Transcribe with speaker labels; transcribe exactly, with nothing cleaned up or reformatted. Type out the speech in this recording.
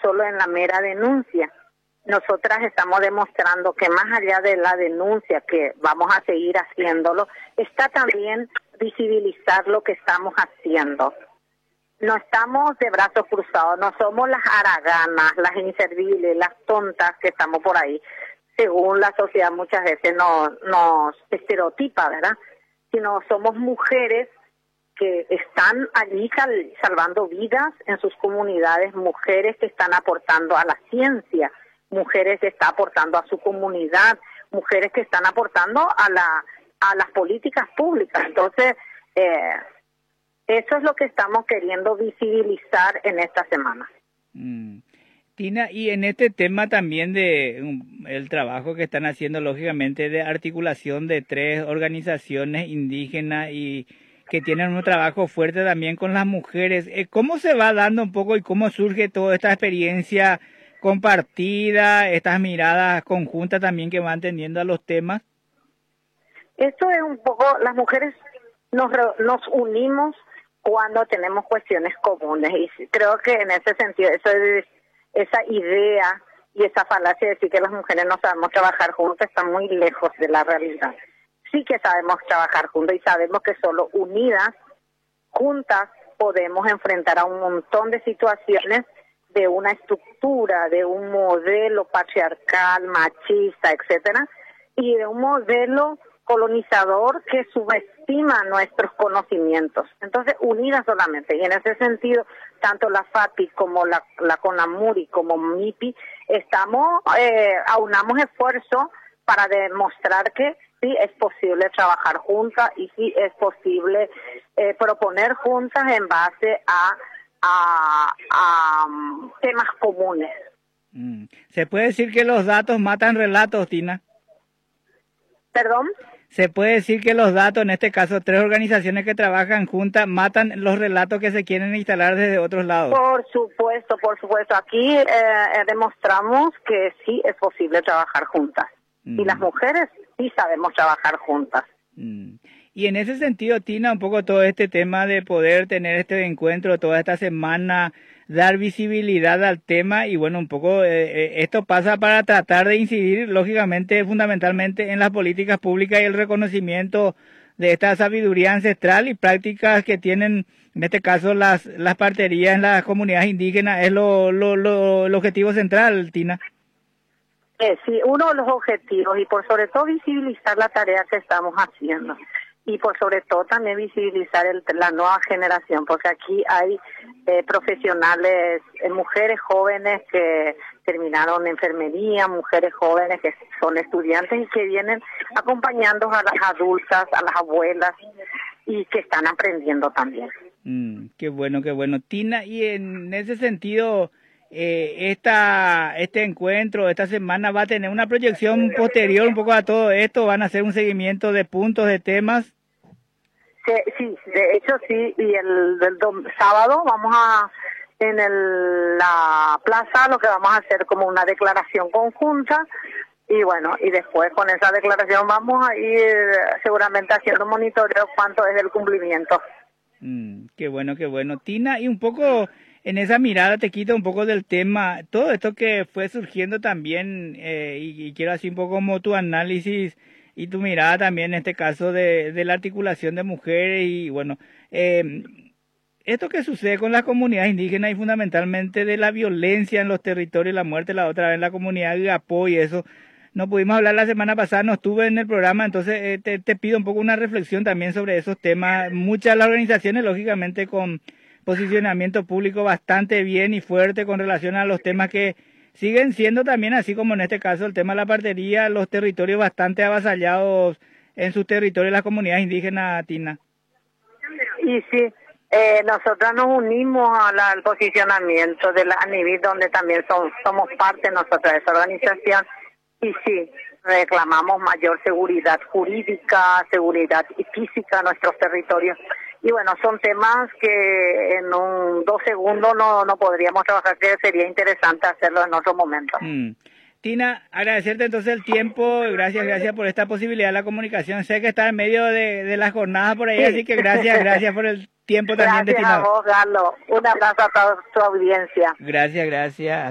Speaker 1: solo en la mera denuncia. Nosotras estamos demostrando que más allá de la denuncia, que vamos a seguir haciéndolo, está también visibilizar lo que estamos haciendo. No estamos de brazos cruzados, no somos las haraganas, las inservibles, las tontas que estamos por ahí, según la sociedad muchas veces nos, nos estereotipa, ¿verdad? Sino somos mujeres que están allí sal, salvando vidas en sus comunidades, mujeres que están aportando a la ciencia, mujeres que están aportando a su comunidad, mujeres que están aportando a la a las políticas públicas. Entonces, eh, eso es lo que estamos queriendo visibilizar en esta semana.
Speaker 2: Mm. Tina, y en este tema también de um, el trabajo que están haciendo, lógicamente, de articulación de tres organizaciones indígenas y que tienen un trabajo fuerte también con las mujeres, eh, ¿cómo se va dando un poco y cómo surge toda esta experiencia compartida, estas miradas conjuntas también que van teniendo a los temas?
Speaker 1: Esto es un poco, las mujeres nos, nos unimos cuando tenemos cuestiones comunes, y creo que en ese sentido, eso es, esa idea y esa falacia de decir que las mujeres no sabemos trabajar juntas está muy lejos de la realidad. Sí que sabemos trabajar juntas y sabemos que solo unidas, juntas, podemos enfrentar a un montón de situaciones de una estructura, de un modelo patriarcal, machista, etcétera, y de un modelo colonizador que subestima nuestros conocimientos. Entonces, unidas solamente. Y en ese sentido, tanto la FAPI como la, la CONAMURI como MIPI, estamos, eh, aunamos esfuerzos para demostrar que sí es posible trabajar juntas y sí es posible eh, proponer juntas en base a, a, a um, temas comunes.
Speaker 2: Mm. ¿Se puede decir que los datos matan relatos, Tina?
Speaker 1: ¿Perdón?
Speaker 2: Se puede decir que los datos, en este caso tres organizaciones que trabajan juntas, matan los relatos que se quieren instalar desde otros lados.
Speaker 1: Por supuesto, por supuesto. Aquí eh, demostramos que sí es posible trabajar juntas. Mm. Y las mujeres sí sabemos trabajar juntas.
Speaker 2: Mm. Y en ese sentido, Tina, un poco todo este tema de poder tener este encuentro toda esta semana, dar visibilidad al tema y bueno, un poco eh, esto pasa para tratar de incidir, lógicamente, fundamentalmente en las políticas públicas y el reconocimiento de esta sabiduría ancestral y prácticas que tienen, en este caso, las las parterías en las comunidades indígenas, es lo, lo, lo, el objetivo central, Tina.
Speaker 1: Eh, sí, uno de los objetivos y por sobre todo visibilizar la tarea que estamos haciendo. Y por sobre todo también visibilizar el, la nueva generación, porque aquí hay eh, profesionales, eh, mujeres jóvenes que terminaron enfermería, mujeres jóvenes que son estudiantes y que vienen acompañando a las adultas, a las abuelas y que están aprendiendo también.
Speaker 2: Mm, qué bueno, qué bueno. Tina, y en ese sentido, eh, esta este encuentro, esta semana va a tener una proyección posterior un poco a todo esto, van a hacer un seguimiento de puntos, de temas.
Speaker 1: Sí, sí, de hecho sí, y el, el, el sábado vamos a, en el, la plaza, lo que vamos a hacer como una declaración conjunta, y bueno, y después con esa declaración vamos a ir seguramente haciendo monitoreo cuánto es el cumplimiento.
Speaker 2: Mm, qué bueno, qué bueno. Tina, y un poco en esa mirada te quito un poco del tema, todo esto que fue surgiendo también, eh, y, y quiero así un poco como tu análisis y tu mirada también en este caso de, de la articulación de mujeres y bueno, eh, esto que sucede con las comunidades indígenas y fundamentalmente de la violencia en los territorios, la muerte la otra vez en la comunidad de Apó y eso, no pudimos hablar la semana pasada, no estuve en el programa, entonces eh, te, te pido un poco una reflexión también sobre esos temas. Muchas de las organizaciones, lógicamente, con posicionamiento público bastante bien y fuerte con relación a los temas que siguen siendo también, así como en este caso el tema de la partería, los territorios bastante avasallados en sus territorios, las comunidades indígenas, Tina.
Speaker 1: Y sí, eh, nosotras nos unimos a la, al posicionamiento de la ANIVID, donde también son, somos parte nosotras de esa organización, y sí, reclamamos mayor seguridad jurídica, seguridad y física en nuestros territorios. Y bueno, son temas que en un dos segundos no, no podríamos trabajar, que sería interesante hacerlo en otro momento.
Speaker 2: Mm. Tina, agradecerte entonces el tiempo, gracias, gracias por esta posibilidad de la comunicación. Sé que está en medio de, de las jornadas por ahí, sí. Así que gracias, gracias por el tiempo también
Speaker 1: destinado. Gracias a vos, Galo. Un abrazo a toda tu audiencia.
Speaker 2: Gracias, gracias.